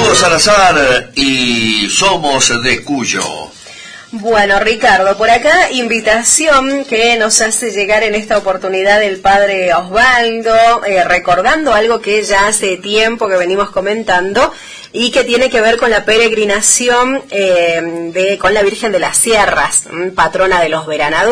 Ricardo Salazar y Somos de Cuyo. Bueno, Ricardo, por acá invitación que nos hace llegar en esta oportunidad el padre Osvaldo, recordando algo que ya hace tiempo que venimos comentando y que tiene que ver con la peregrinación con la Virgen de las Sierras, patrona de los veranadores.